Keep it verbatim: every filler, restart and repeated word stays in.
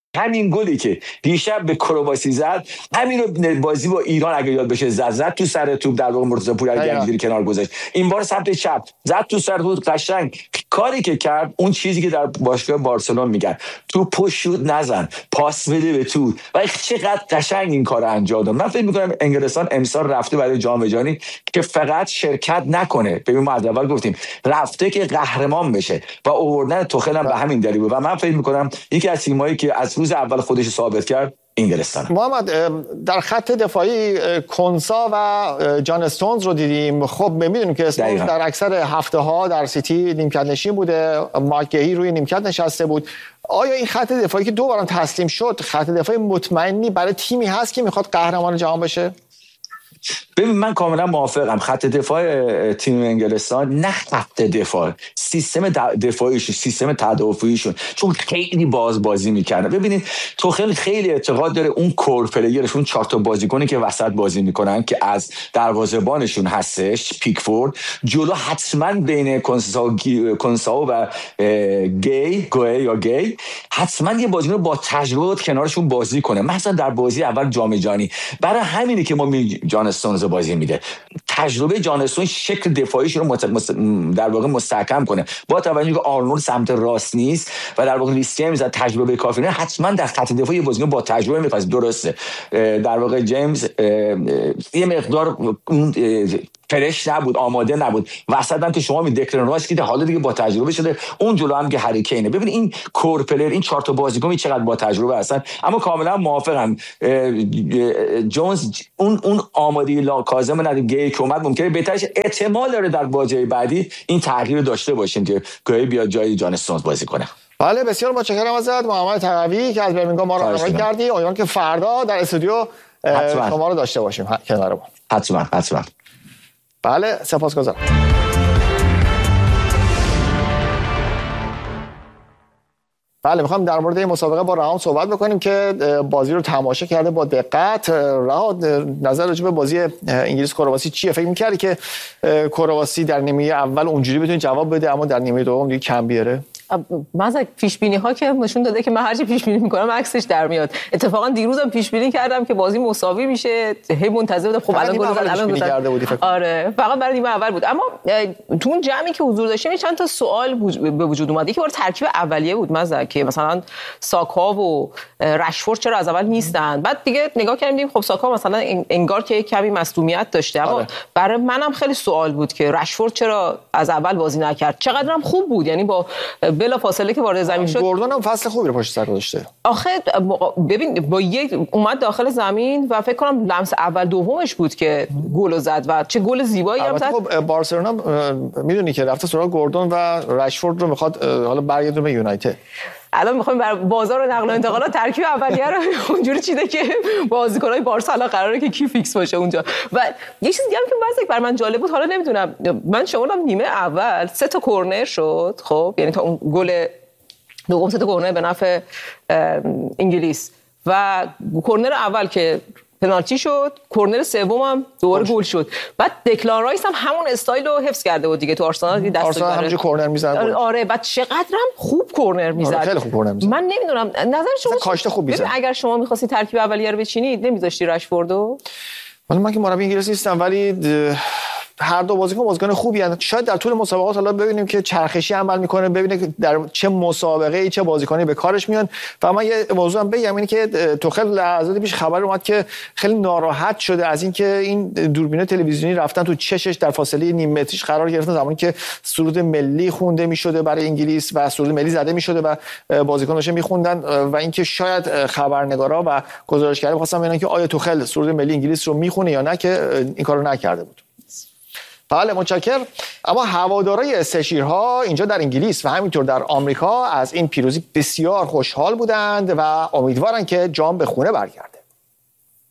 همین گلی که دیشب به کرواسی زد، همین بازی با ایران اگه یاد بشه زد زد تو سر توپ، در واقع مرتضی پوری گنجیری کنار گذاشت، این بار سمت چپ زد تو سر توپ. قشنگ کاری که کرد اون چیزی که در باشگاه بارسلون میگن توپو شوت نزن، پاس بده به تو، و چقدر قشنگ این کارو انجام داد. من فکر میکنم انگلستان امسال رفته برای جام جهانی که فقط شرکت نکنه. ببین ما از اول گفتیم رفته که قهرمان بشه و آوردن توخل هم به همین دلیل بود و من فکر میکنم یکی از تیمایی که از روز اول خودش ثابت کرد انگلستان. محمد در خط دفاعی کنسا و جان استونز رو دیدیم. خب می‌بینیم که استونز در اکثر هفته ها در سیتی نیمکت نشین بوده، ماکگهی روی نیمکت نشسته بود. آیا این خط دفاعی که دو بارم تسلیم شد خط دفاعی مطمئنی برای تیمی هست که میخواد قهرمان جهان بشه؟ ببین من کاملا موافقم. خط دفاع تیم انگلستان نه خط دفاع، سیستم دفاعیشون، سیستم تدافعیشون، چون خیلی باز بازی میکنه. ببینید توخل خیلی اعتقاد داره اون کور پلیرشون، چهار تا بازیکنی که وسط بازی میکنن که از دروازه‌بانشون هستش پیکفورد جلو، حتما بین کنسا کنسا و گی گوی یا گی حتما یه بازیکن با تجربه کنارشون بازی کنه، مثلا در بازی اول جام جهانی. برای همینه که ما می جان استونز بازی میده. تجربه جان استون شکل دفاعیش رو مت... مست... در واقع مستحکم کنه، با توجه که آرنولد سمت راست نیست و در واقع ریس جیمز از تجربه کافی نه، حتما در خط دفاعی بازیکن با تجربه میخواد. درسته در واقع جیمز یه مقدار اون فرش نبود، آماده نبود. وسط هم که شما می دکلن رایس که حالا دیگه با تجربه شده، اون جلو هم که هری کینه. ببین این کور پلیر، این چهار تا بازیکن چقدر با تجربه هستن. اما کاملا موافقم جونز اون اون آمادگی لازم نداره. گی که اومد ممکنه بهترش احتمال داره در بازی بعدی این تغییر داشته باشیم که گوی بیاد جای جان استونز بازی کنه. بله بسیار متشکرم ازت محمد تقوی که از برمینگام ما رو همراهی کردی. امیدوارم که فردا در استودیو شما رو داشته باشیم کنارمون. حتما حتما. بله سپاسگزارم. بله میخوام در مورد این مسابقه با رهام صحبت بکنیم که بازی رو تماشا کرده با دقت. رها نظر راجع به بازی انگلیس کرواسی چیه؟ فکر می‌کردی که کرواسی در نیمه اول اونجوری بتونه جواب بده اما در نیمه دوم دیگه کم بیاره؟ من از پیش بینی ها که نشون داده که من هر چی پیش بینی میکنم عکسش در میاد. اتفاقا دیروزم پیش بینی کردم که بازی مساوی میشه، هی منتظر بودم خب الان گل زد الان گل کرده بودی فکر. آره فقط برای نیمه اول بود. اما تو اون جمعی که حضور داشتیم چند تا سوال به وجود اومد. یکی بار ترکیب اولیه بود مثلا که مثلا ساکا و رشفورد چرا از اول نیستن. بعد دیگه نگاه کردیم خب ساکا مثلا انگار که کمی مصدومیت داشته، اما آره. برای منم خیلی سوال بود که رشفورد چرا از اول بازی نکرد. چقدرم خوب بود، یعنی با بلا فاصله که وارد زمین شد. گوردون هم فصل خوبی رو پشت سر داشته. آخه ببین با یک اومد داخل زمین و فکر کنم لمس اول دومش بود که گل زد و چه گل زیبایی هم زد. خب بارسلونا میدونی که رفته سراغ گوردون و رشفورد رو میخواد حالا برگردونه به یونایتد. الان میخوایم بر بازار نقل و انتقالات ترکیب اولیه رو اونجوری چیده که بازیکنای بارسا قراره که کی فیکس باشه اونجا. و یه چیز دیگه هم که واسه بر من جالب بود، حالا نمیدونم من شمردم نیمه اول سه تا کرنر شد، خب یعنی تا اون گل دوم سه تا کرنر به نفع انگلیس و کرنر اول که پنالتی شد، کرنر سوم هم دوباره گل شد. بعد دکلان رایس هم همون استایل رو حفظ کرده بود دیگه تو آرسنال دیگه دست آرسنال همونجوری کرنر میزنه. آره بعد چقدرم خوب کرنر میزد. آره خیلی خوب کرنر میزد. من نمیدونم نظر شما کاشته خوب میزد. اگر شما می‌خواستی ترکیب اولیه رو بچینید نمیذاشتی رشفوردو؟ ولی من که مربی انگلیس نیستم ولی هر دو بازیکن بازیکن خوبی هستند. شاید در طول مسابقات حالا ببینیم که چرخشی عمل میکنه، ببینه که در چه مسابقه‌ای چه بازیکنی به کارش میان. و من یه موضوع هم بگم اینه که توخل لحظاتی پیش خبر اومد که خیلی ناراحت شده از اینکه این دوربین تلویزیونی رفتن تو چشش در فاصله نیم متریش قرار گرفتن زمانی که سرود ملی خونده میشده برای انگلیس و سرود ملی زده میشده و بازیکناش میخوندن و اینکه شاید خبرنگارا و گزارشگرا می‌خواستن ببینن که آیا توخل سرود ملی انگلیس رو میخونه یا نه که این کارو نکرده بود. بله متشکرم. اما هوادارهای سه شیرها اینجا در انگلیس و همینطور در آمریکا از این پیروزی بسیار خوشحال بودند و امیدوارن که جام به خونه برگرده.